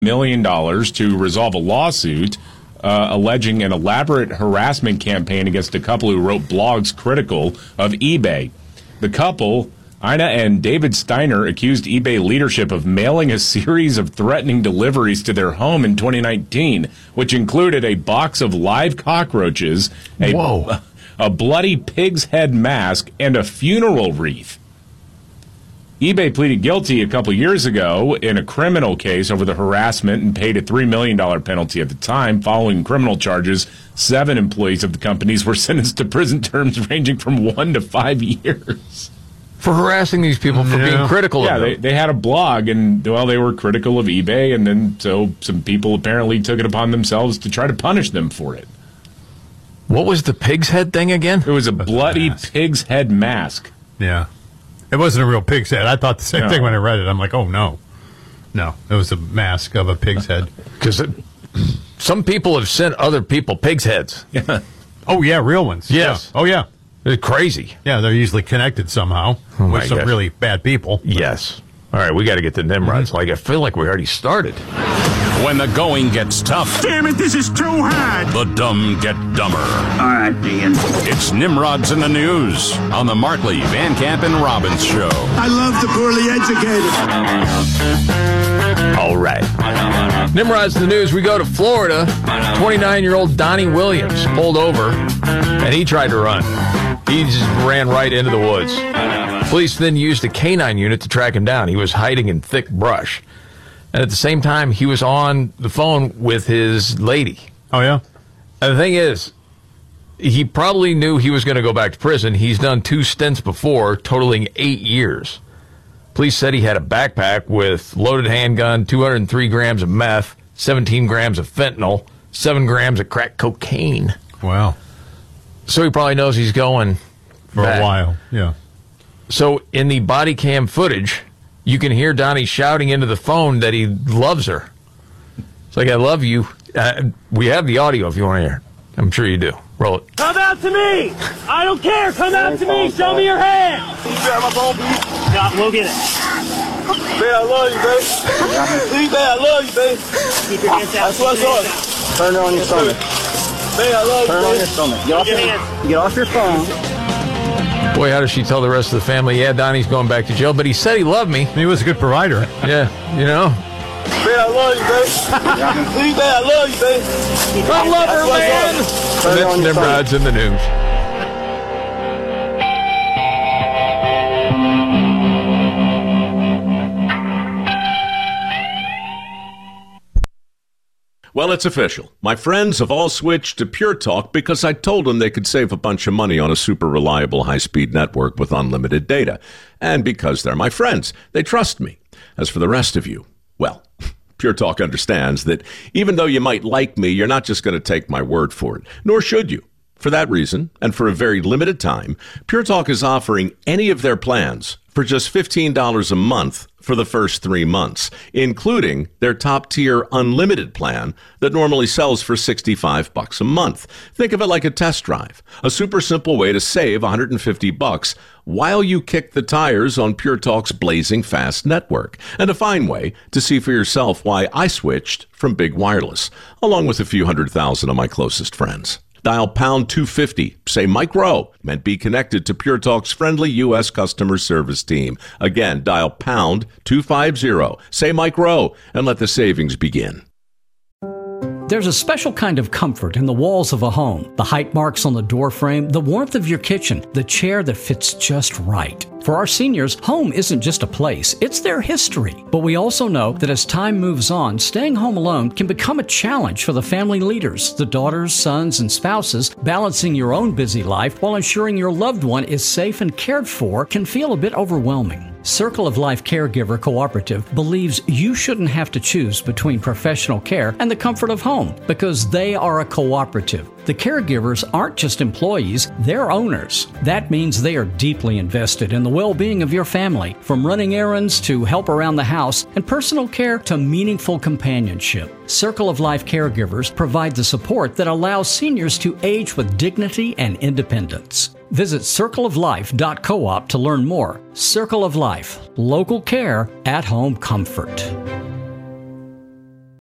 million to resolve a lawsuit alleging an elaborate harassment campaign against a couple who wrote blogs critical of eBay. The couple, Ina and David Steiner, accused eBay leadership of mailing a series of threatening deliveries to their home in 2019, which included a box of live cockroaches, a bloody pig's head mask, and a funeral wreath. eBay pleaded guilty a couple years ago in a criminal case over the harassment and paid a $3 million penalty at the time. Following criminal charges, 7 employees of the companies were sentenced to prison terms ranging from 1 to 5 years. For harassing these people, for being critical of them. Yeah, they had a blog, and, they were critical of eBay, and then so some people apparently took it upon themselves to try to punish them for it. What was the pig's head thing again? It was a bloody pig's head mask. Yeah. It wasn't a real pig's head. I thought the same thing when I read it. I'm like, oh, no. No, it was a mask of a pig's head. Because some people have sent other people pig's heads. Yeah. Oh, yeah, real ones. Yes. Yeah. Oh, yeah. They're crazy. Yeah, they're usually connected somehow with some really bad people. Yes. All right, we got to get to Nimrods. I feel like we already started. When the going gets tough. Damn it, this is too hard. The dumb get dumber. All right, Dean. It's Nimrods in the News on the Markley, Van Camp, and Robbins Show. I love the poorly educated. All right. Nimrods in the News. We go to Florida. 29-year-old Donnie Williams pulled over, and he tried to run. He just ran right into the woods. Police then used a canine unit to track him down. He was hiding in thick brush. And at the same time, he was on the phone with his lady. Oh, yeah? And the thing is, he probably knew he was going to go back to prison. He's done 2 stints before, totaling 8 years. Police said he had a backpack with loaded handgun, 203 grams of meth, 17 grams of fentanyl, 7 grams of crack cocaine. Wow. So he probably knows he's going for back. A while, yeah. So in the body cam footage, you can hear Donnie shouting into the phone that he loves her. It's like, I love you. We have the audio if you want to hear it. I'm sure you do. Roll it. Come out to me! I don't care! Come out to me! Show me your hand! Can you grab my phone, please? No, we'll get it. Babe, I love you, babe. Please, babe, I love you, babe. Keep your hands out. That's what I saw. Turn it on your stomach. Babe, I love you, babe. Turn it on your stomach. Get off your phone. Boy, how does she tell the rest of the family, yeah, Donnie's going back to jail, but he said he loved me. He was a good provider. Yeah, Babe, I love you, babe. Please, babe, I love you, babe. I love her, man. That's Nimrods in the News. Well, it's official. My friends have all switched to Pure Talk because I told them they could save a bunch of money on a super reliable high-speed network with unlimited data. And because they're my friends, they trust me. As for the rest of you, well, Pure Talk understands that even though you might like me, you're not just going to take my word for it, nor should you. For that reason, and for a very limited time, Pure Talk is offering any of their plans for just $15 a month for the first 3 months, including their top-tier unlimited plan that normally sells for $65 a month. Think of it like a test drive, a super simple way to save $150 while you kick the tires on Pure Talk's blazing fast network, and a fine way to see for yourself why I switched from Big Wireless, along with a few 100,000 of my closest friends. Dial pound 250, say Mike Rowe, and be connected to Pure Talk's friendly U.S. customer service team. Again, dial pound 250, say Mike Rowe, and let the savings begin. There's a special kind of comfort in the walls of a home. The height marks on the door frame, the warmth of your kitchen, the chair that fits just right. For our seniors, home isn't just a place, it's their history. But we also know that as time moves on, staying home alone can become a challenge for the family leaders, the daughters, sons, and spouses. Balancing your own busy life while ensuring your loved one is safe and cared for can feel a bit overwhelming. Circle of Life Caregiver Cooperative believes you shouldn't have to choose between professional care and the comfort of home because they are a cooperative. The caregivers aren't just employees, they're owners. That means they are deeply invested in the well-being of your family, from running errands to help around the house and personal care to meaningful companionship. Circle of Life Caregivers provide the support that allows seniors to age with dignity and independence. Visit circleoflife.coop to learn more. Circle of Life, local care, at-home comfort.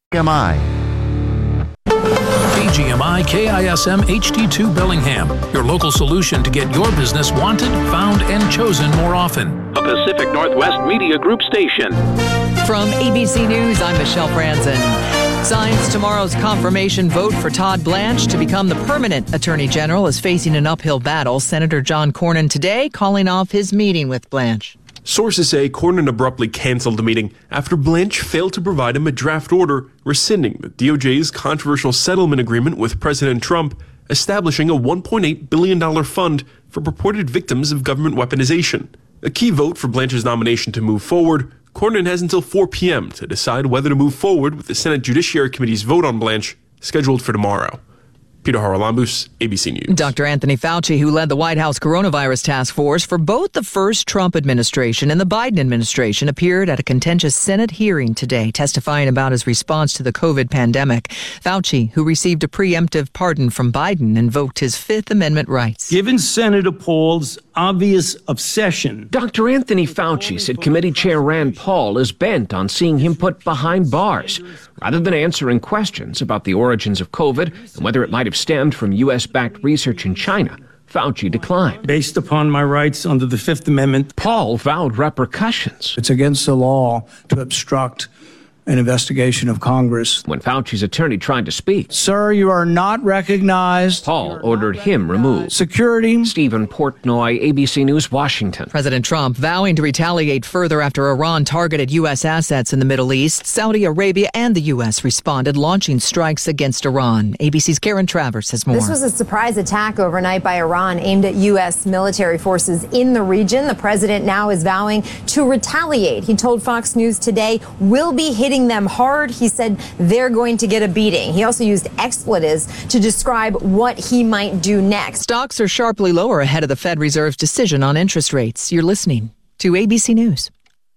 BGMI KISM HD2 Bellingham, your local solution to get your business wanted, found, and chosen more often. A Pacific Northwest Media Group station. From ABC News, I'm Michelle Franzen. Signs tomorrow's confirmation vote for Todd Blanche to become the permanent Attorney General is facing an uphill battle. Senator John Cornyn today calling off his meeting with Blanche. Sources say Cornyn abruptly canceled the meeting after Blanche failed to provide him a draft order rescinding the DOJ's controversial settlement agreement with President Trump, establishing a $1.8 billion fund for purported victims of government weaponization. A key vote for Blanche's nomination to move forward, Cornyn has until 4 p.m. to decide whether to move forward with the Senate Judiciary Committee's vote on Blanche, scheduled for tomorrow. Peter Haralambous, ABC News. Dr. Anthony Fauci, who led the White House coronavirus task force for both the first Trump administration and the Biden administration, appeared at a contentious Senate hearing today, testifying about his response to the COVID pandemic. Fauci, who received a preemptive pardon from Biden, invoked his Fifth Amendment rights. Given Senator Paul's obvious obsession, Dr. Anthony Fauci said Committee Chair Rand Paul is bent on seeing him put behind bars, rather than answering questions about the origins of COVID and whether it might have stemmed from U.S.-backed research in China. Fauci declined. Based upon my rights under the Fifth Amendment, Paul vowed repercussions. It's against the law to obstruct an investigation of Congress. When Fauci's attorney tried to speak, "Sir, you are not recognized." Paul ordered him removed. Security. Stephen Portnoy, ABC News, Washington. President Trump vowing to retaliate further after Iran targeted U.S. assets in the Middle East. Saudi Arabia and the U.S. responded, launching strikes against Iran. ABC's Karen Travers has more. This was a surprise attack overnight by Iran aimed at U.S. military forces in the region. The president now is vowing to retaliate. He told Fox News today, "We'll be hitting them hard." He said they're going to get a beating. He also used expletives to describe what he might do next. Stocks are sharply lower ahead of the Fed Reserve's decision on interest rates. You're listening to ABC News.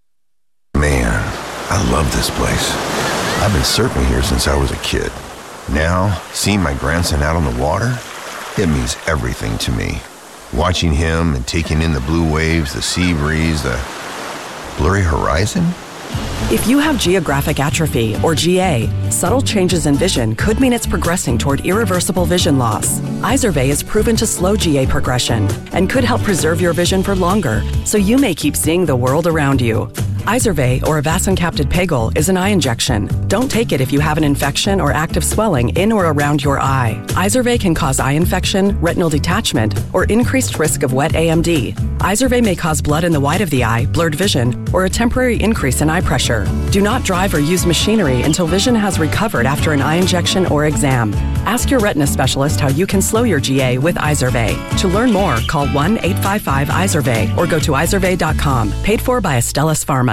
Man, I love this place. I've been surfing here since I was a kid. Now, seeing my grandson out on the water, it means everything to me. Watching him and taking in the blue waves, the sea breeze, the blurry horizon. If you have geographic atrophy, or GA, subtle changes in vision could mean it's progressing toward irreversible vision loss. Izervay is proven to slow GA progression and could help preserve your vision for longer, so you may keep seeing the world around you. Izervay, or avacincaptad pegol, is an eye injection. Don't take it if you have an infection or active swelling in or around your eye. Izervay can cause eye infection, retinal detachment, or increased risk of wet AMD. Izervay may cause blood in the white of the eye, blurred vision, or a temporary increase in eye pressure. Do not drive or use machinery until vision has recovered after an eye injection or exam. Ask your retina specialist how you can slow your GA with Izervay. To learn more, call 1-855-IZERVAY or go to izervay.com. Paid for by Astellas Pharma.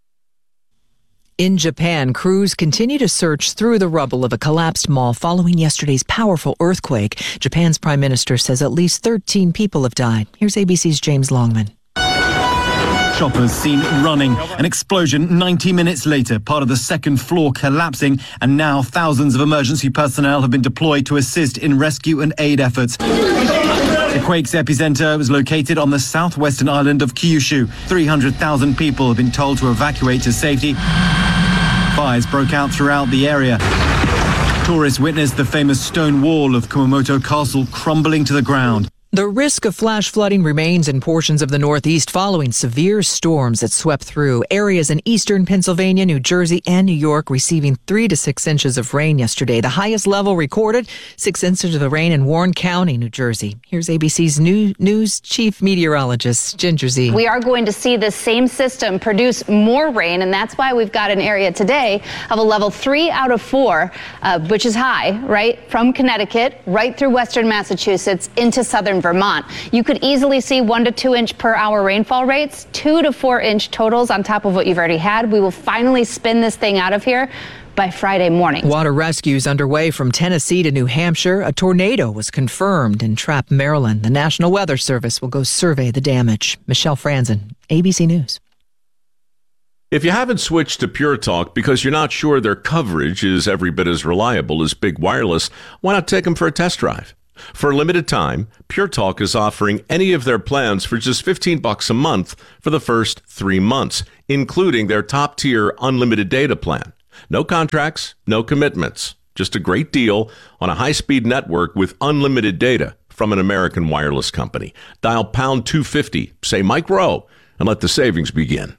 In Japan, crews continue to search through the rubble of a collapsed mall following yesterday's powerful earthquake. Japan's prime minister says at least 13 people have died. Here's ABC's James Longman. Shoppers seen running. An explosion 90 minutes later, part of the second floor collapsing, and now thousands of emergency personnel have been deployed to assist in rescue and aid efforts. The quake's epicenter was located on the southwestern island of Kyushu. 300,000 people have been told to evacuate to safety. Fires broke out throughout the area. Tourists witnessed the famous stone wall of Kumamoto Castle crumbling to the ground. The risk of flash flooding remains in portions of the Northeast following severe storms that swept through. Areas in eastern Pennsylvania, New Jersey, and New York receiving 3 to 6 inches of rain yesterday. The highest level recorded, 6 inches of rain in Warren County, New Jersey. Here's ABC's news chief meteorologist, Ginger Zee. We are going to see this same system produce more rain, and that's why we've got an area today of a level 3 out of 4, which is high, right? From Connecticut, right through western Massachusetts into southern Vermont. You could easily see 1 to 2 inch per hour rainfall rates, 2 to 4 inch totals on top of what you've already had. We will finally spin this thing out of here by Friday morning. Water rescues underway from Tennessee to New Hampshire. A tornado was confirmed in Trapp, Maryland. The National Weather Service will go survey the damage. Michelle Franzen, ABC News. If you haven't switched to Pure Talk because you're not sure their coverage is every bit as reliable as Big Wireless, why not take them for a test drive? For a limited time, Pure Talk is offering any of their plans for just $15 a month for the first 3 months, including their top-tier unlimited data plan. No contracts, no commitments. Just a great deal on a high-speed network with unlimited data from an American wireless company. Dial pound 250, say Mike Rowe, and let the savings begin.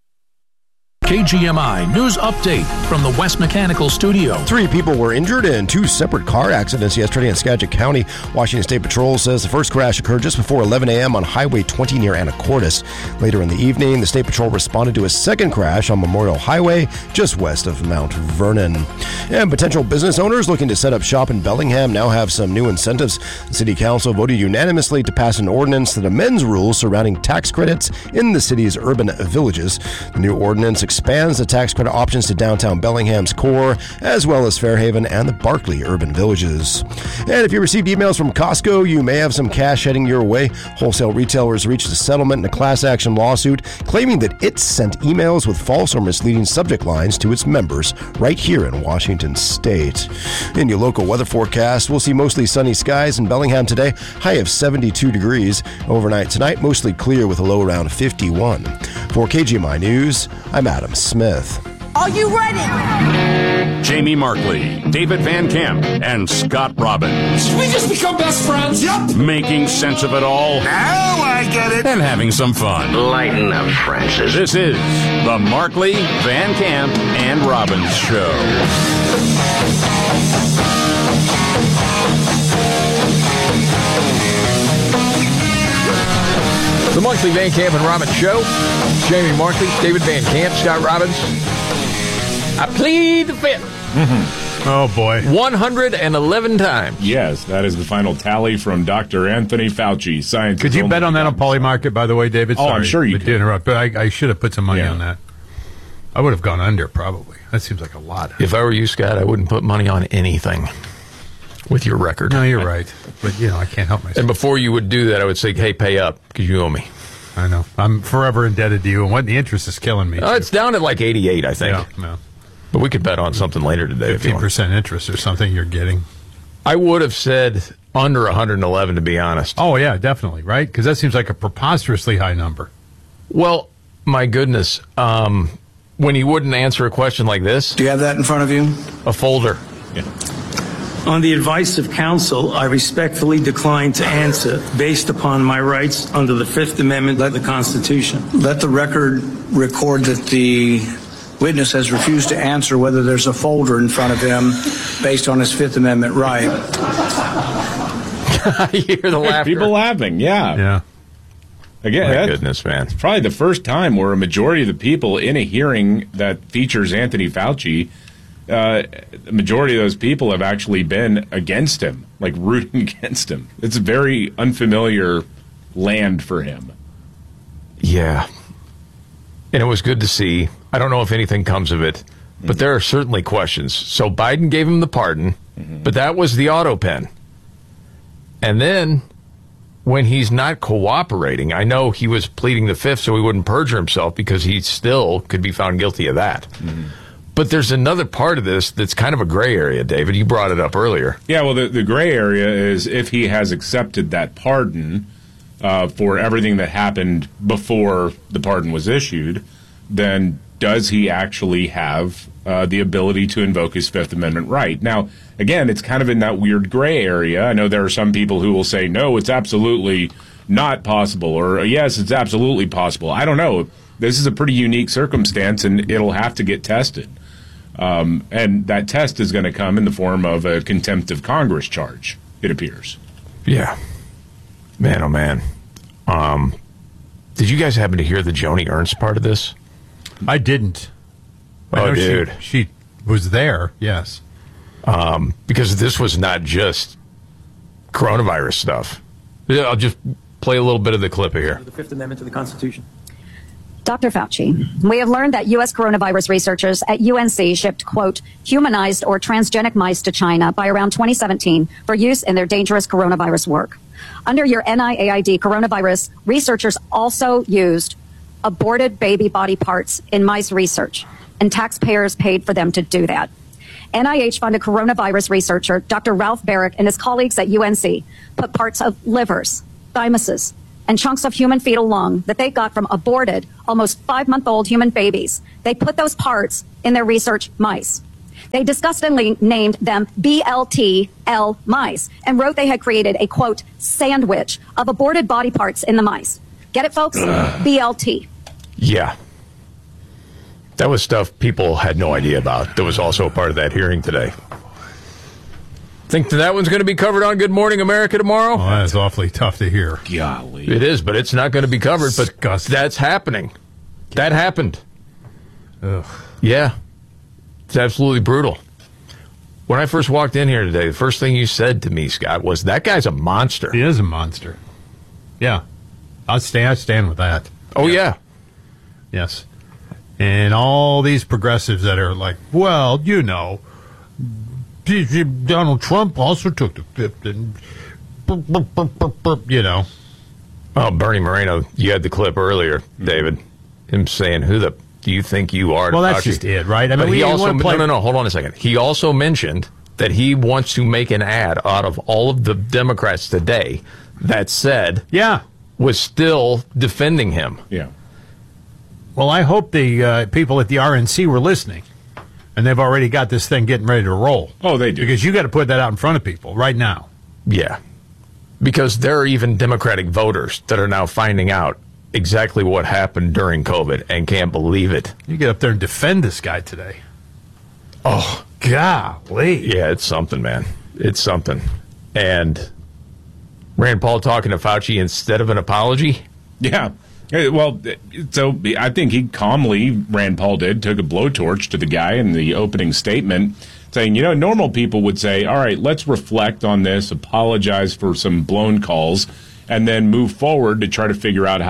KGMI News Update from the West Mechanical Studio. 3 people were injured in 2 separate car accidents yesterday in Skagit County. Washington State Patrol says the first crash occurred just before 11 a.m. on Highway 20 near Anacortes. Later in the evening, the State Patrol responded to a second crash on Memorial Highway just west of Mount Vernon. And potential business owners looking to set up shop in Bellingham now have some new incentives. The City Council voted unanimously to pass an ordinance that amends rules surrounding tax credits in the city's urban villages. The new ordinance expands the tax credit options to downtown Bellingham's core, as well as Fairhaven and the Barclay urban villages. And if you received emails from Costco, you may have some cash heading your way. Wholesale retailers reached a settlement in a class action lawsuit claiming that it sent emails with false or misleading subject lines to its members right here in Washington State. In your local weather forecast, we'll see mostly sunny skies in Bellingham today, high of 72 degrees. Overnight tonight, mostly clear with a low around 51. For KGMI News, I'm Adam Smith. Are you ready? Jamie Markley, David Van Camp, and Scott Robbins. Did we just become best friends? Yep. Making sense of it all. Now I get it. And having some fun. Lighten up, Francis. This is the Markley, Van Camp, and Robbins Show. The monthly Van Camp and Robbins Show. Jamie Markley, David Van Camp, Scott Robbins. I plead the fifth. Mm-hmm. Oh, boy. 111 times. Yes, that is the final tally from Dr. Anthony Fauci. Science. Could you bet on that on Polymarket, by the way, David? Oh, I'm sure you could. Interrupt, but I should have put some money on that. I would have gone under, probably. That seems like a lot. If I were you, Scott, I wouldn't put money on anything with your record. No, you're right. But, I can't help myself. And before you would do that, I would say, hey, pay up, because you owe me. I know. I'm forever indebted to you, and what the interest is killing me. It's down at like 88, I think. Yeah. But we could bet on something later today. 15% interest or something you're getting. I would have said under 111, to be honest. Oh, yeah, definitely, right? Because that seems like a preposterously high number. Well, my goodness. When he wouldn't answer a question like this. Do you have that in front of you? A folder. Yeah. On the advice of counsel, I respectfully decline to answer based upon my rights under the Fifth Amendment of the Constitution. Let the record record that the witness has refused to answer whether there's a folder in front of him based on his Fifth Amendment right. You hear the laughter. People laughing, yeah. Yeah. Again, my goodness, man. It's probably the first time where a majority of the people in a hearing that features Anthony Fauci, the majority of those people have actually been against him, like rooting against him. It's a very unfamiliar land for him. Yeah. And it was good to see. I don't know if anything comes of it, but there are certainly questions. So Biden gave him the pardon, but that was the auto pen. And then when he's not cooperating, I know he was pleading the fifth so he wouldn't perjure himself because he still could be found guilty of that. But there's another part of this that's kind of a gray area, David. You brought it up earlier. Yeah, well, the gray area is if he has accepted that pardon for everything that happened before the pardon was issued, then does he actually have the ability to invoke his Fifth Amendment right? Now, again, it's kind of in that weird gray area. I know there are some people who will say, no, it's absolutely not possible, or yes, it's absolutely possible. I don't know. This is a pretty unique circumstance, and it'll have to get tested. And that test is going to come in the form of a contempt of Congress charge, it appears. Yeah. Man, oh, man. Did you guys happen to hear the Joni Ernst part of this? I didn't. Oh, dude. She was there, yes. Because this was not just coronavirus stuff. I'll just play a little bit of the clip here. The Fifth Amendment to the Constitution. Dr. Fauci, we have learned that U.S. coronavirus researchers at UNC shipped, quote, humanized or transgenic mice to China by around 2017 for use in their dangerous coronavirus work. Under your NIAID coronavirus, researchers also used aborted baby body parts in mice research, and taxpayers paid for them to do that. NIH-funded coronavirus researcher Dr. Ralph Barrick and his colleagues at UNC put parts of livers, thymuses, and chunks of human fetal lung that they got from aborted, almost 5-month-old human babies. They put those parts in their research mice. They disgustingly named them BLT-L mice and wrote they had created a, quote, sandwich of aborted body parts in the mice. Get it, folks? BLT. Yeah. That was stuff people had no idea about. That was also a part of that hearing today. Think that one's going to be covered on Good Morning America tomorrow? Oh, that's awfully tough to hear. Golly. It is, but it's not going to be covered. But that's happening. That happened. Ugh. Yeah. It's absolutely brutal. When I first walked in here today, the first thing you said to me, Scott, was, that guy's a monster. He is a monster. Yeah. I stand with that. Oh, yeah. Yes. And all these progressives that are like, well, you know, Donald Trump also took the fifth, and you know. Oh, Bernie Moreno, you had the clip earlier, David, him saying, "Who the do you think you are?" Well, that's just it, right? I mean, but he also play... no, hold on a second. He also mentioned that he wants to make an ad out of all of the Democrats today that said, was still defending him. Yeah. Well, I hope the people at the RNC were listening. And they've already got this thing getting ready to roll. Oh, they do. Because you got to put that out in front of people right now. Yeah. Because there are even Democratic voters that are now finding out exactly what happened during COVID and can't believe it. You get up there and defend this guy today. Oh, golly. Yeah, it's something, man. It's something. And Rand Paul talking to Fauci instead of an apology? Yeah. Well, so I think he calmly, Rand Paul did, took a blowtorch to the guy in the opening statement, saying, normal people would say, all right, let's reflect on this, apologize for some blown calls, and then move forward to try to figure out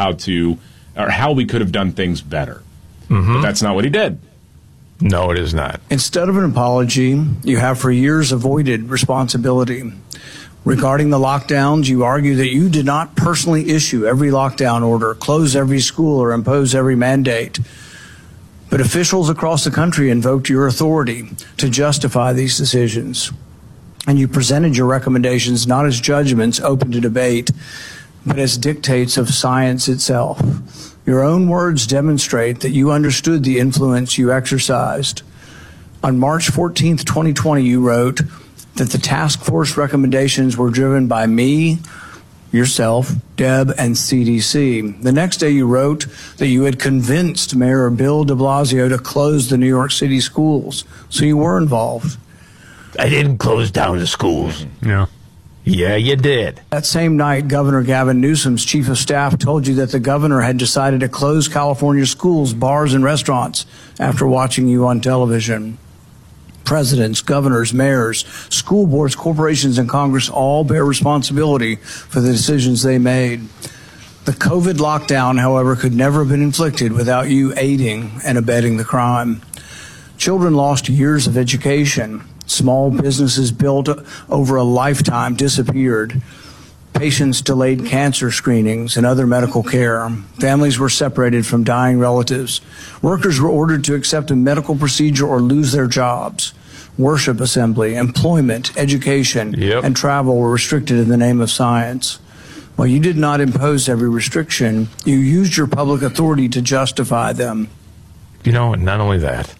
how we could have done things better. Mm-hmm. But that's not what he did. No, it is not. Instead of an apology, you have for years avoided responsibility. Regarding the lockdowns, you argue that you did not personally issue every lockdown order, close every school, or impose every mandate. But officials across the country invoked your authority to justify these decisions. And you presented your recommendations not as judgments open to debate, but as dictates of science itself. Your own words demonstrate that you understood the influence you exercised. On March 14th, 2020, you wrote that the task force recommendations were driven by me, yourself, Deb, and CDC. The next day you wrote that you had convinced Mayor Bill de Blasio to close the New York City schools, so you were involved. I didn't close down the schools. Yeah. Yeah, you did. That same night, Governor Gavin Newsom's chief of staff told you that the governor had decided to close California schools, bars, and restaurants after watching you on television. Presidents, governors, mayors, school boards, corporations, and Congress all bear responsibility for the decisions they made. The COVID lockdown, however, could never have been inflicted without you aiding and abetting the crime. Children lost years of education. Small businesses built over a lifetime disappeared. Patients delayed cancer screenings and other medical care. Families were separated from dying relatives. Workers were ordered to accept a medical procedure or lose their jobs. Worship assembly, employment, education, and travel were restricted in the name of science. While you did not impose every restriction, you used your public authority to justify them. And not only that,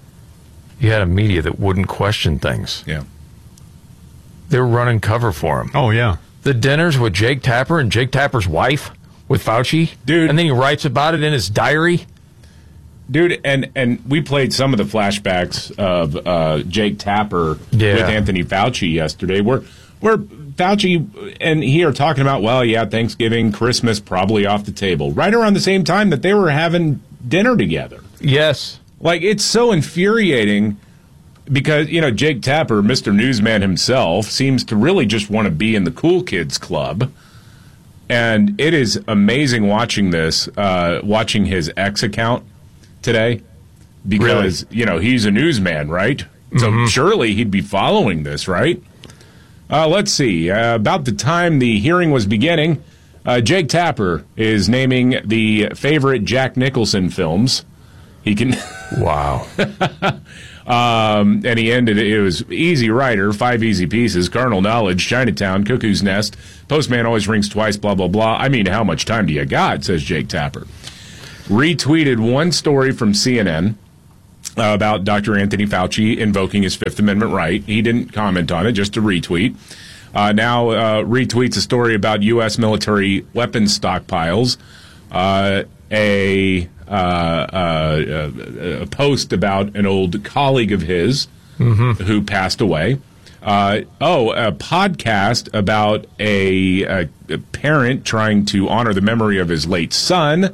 you had a media that wouldn't question things. Yeah. They were running cover for him. Oh, yeah. The dinners with Jake Tapper and Jake Tapper's wife with Fauci. Dude. And then he writes about it in his diary. Dude, and we played some of the flashbacks of Jake Tapper with Anthony Fauci yesterday, where Fauci and he are talking about, Thanksgiving, Christmas, probably off the table, right around the same time that they were having dinner together. Yes. Like, it's so infuriating because, Jake Tapper, Mr. Newsman himself, seems to really just want to be in the cool kids club. And it is amazing watching this, watching his X account today, because, he's a newsman, right? So surely he'd be following this, right? Let's see. About the time the hearing was beginning, Jake Tapper is naming the favorite Jack Nicholson films. He can... Wow. And he ended it was Easy Rider, 5 easy pieces, Carnal Knowledge, Chinatown, Cuckoo's Nest, Postman always rings twice, blah, blah, blah. I mean, how much time do you got, says Jake Tapper. Retweeted one story from CNN about Dr. Anthony Fauci invoking his Fifth Amendment right. He didn't comment on it, just a retweet. Now retweets a story about U.S. military weapons stockpiles, a post about an old colleague of his who passed away. A podcast about a parent trying to honor the memory of his late son.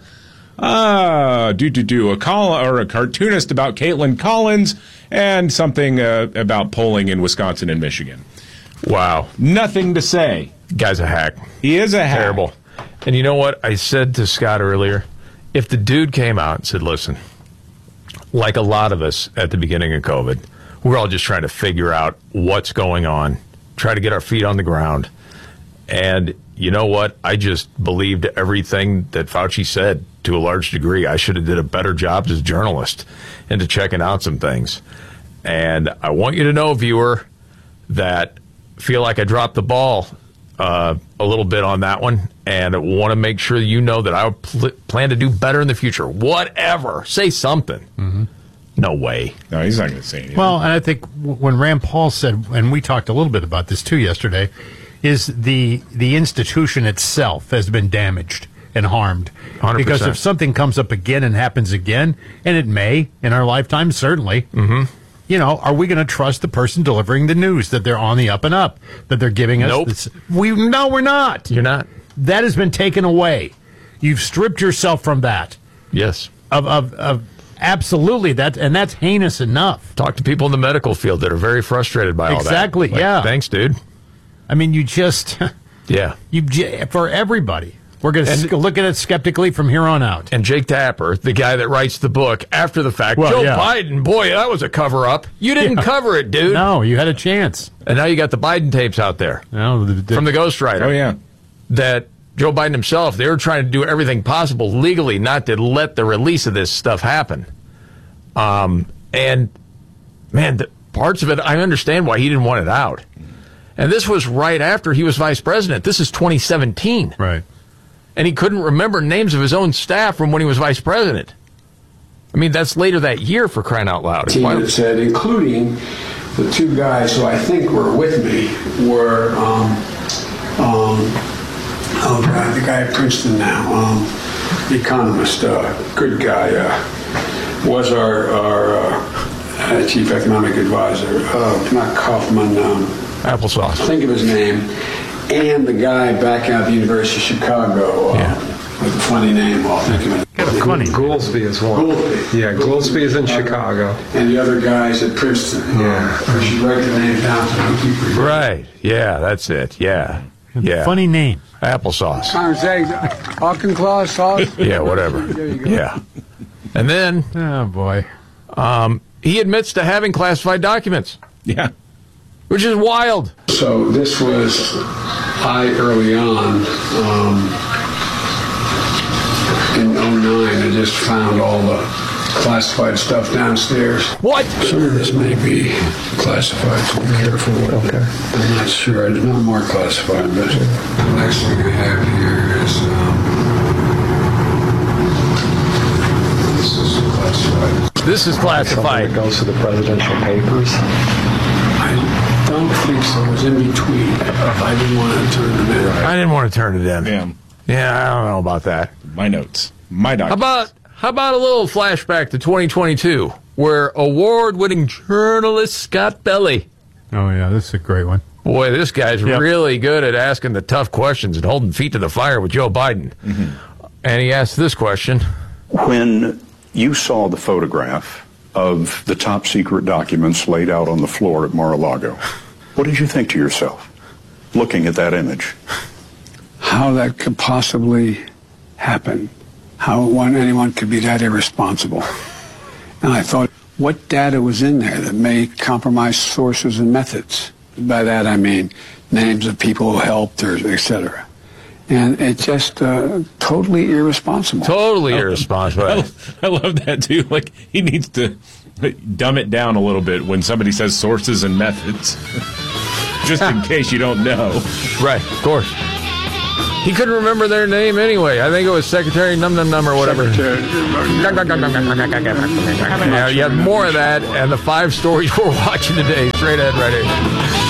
A cartoonist about Caitlin Collins, and something about polling in Wisconsin and Michigan. Wow. Nothing to say. Guy's a hack. He is a hack. Terrible. And you know what? I said to Scott earlier, if the dude came out and said, listen, like a lot of us at the beginning of COVID, we're all just trying to figure out what's going on, try to get our feet on the ground. And you know what? I just believed everything that Fauci said to a large degree. I should have did a better job as a journalist into checking out some things. And I want you to know, viewer, that feel like I dropped the ball a little bit on that one, and I want to make sure you know that I plan to do better in the future. Whatever. Say something. Mm-hmm. No way. No, he's not going to say anything. Well, and I think when Rand Paul said, and we talked a little bit about this too yesterday, is the institution itself has been damaged and harmed. 100%. Because if something comes up again and happens again, and it may in our lifetime, certainly, you know, are we going to trust the person delivering the news that they're on the up and up, that they're giving us? Nope. No, we're not. You're not. That has been taken away. You've stripped yourself from that. Yes. Of absolutely, that's heinous enough. Talk to people in the medical field that are very frustrated by all that. Exactly, Like, yeah. Thanks, dude. I mean, you just... Yeah. For everybody. We're going to look at it skeptically from here on out. And Jake Tapper, the guy that writes the book after the fact, Well, Joe yeah. Biden, boy, that was a cover-up. You didn't cover it, dude. No, you had a chance. And now you got the Biden tapes out there from the ghostwriter. Oh, yeah. That Joe Biden himself, they were trying to do everything possible legally not to let the release of this stuff happen. And, man, the parts of it, I understand why he didn't want it out. And this was right after he was vice president. This is 2017. Right. And he couldn't remember names of his own staff from when he was vice president. I mean, that's later that year, for crying out loud. Team that said, including the two guys who I think were with me, were the guy at Princeton now, the economist, good guy, was our chief economic advisor, not Kaufman. Applesauce. Think of his name. And the guy back out of the University of Chicago with a funny name. I'll think of it. Goolsby is one. Goolsby. Yeah, Goolsby is in Chicago. And the other guy's at Princeton. Yeah. We should write the name down so we keep reading. Right. Yeah, that's it. Yeah. Yeah. Funny name. Applesauce. Auchinclaw sauce. Yeah, whatever. There you go. Yeah. And then, oh boy, he admits to having classified documents. Yeah. Which is wild. So this was early on in 2009. I just found all the classified stuff downstairs. What? Some of this may be classified, so be careful. Okay. I'm not sure. There's no more classified, but the next thing I have here is this is classified. This is classified. It goes to the presidential papers. I don't think so. It was in between. I didn't want to turn it in. I didn't want to turn it in. Yeah. Yeah, I don't know about that. My notes. My documents. How about a little flashback to 2022, where award-winning journalist Scott Belly. Oh, yeah, this is a great one. Boy, this guy's really good at asking the tough questions and holding feet to the fire with Joe Biden. Mm-hmm. And he asked this question. When you saw the photograph of the top secret documents laid out on the floor at Mar-a-Lago, what did you think to yourself, looking at that image? How that could possibly happen. How anyone could be that irresponsible. And I thought, what data was in there that may compromise sources and methods? By that I mean names of people who helped, or et cetera. And it's just totally irresponsible. Totally irresponsible. I love that, too. Like, he needs to dumb it down a little bit when somebody says sources and methods, just in case you don't know. Right, of course. He couldn't remember their name anyway. I think it was Secretary Num Num Num or whatever. Yeah, you have more of that and the 5 stories we're watching today. Straight ahead right here.